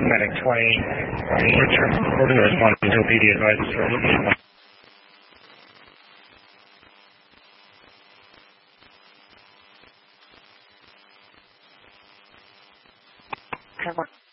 Medic 20, return recording responding to PD advice for location. Come on.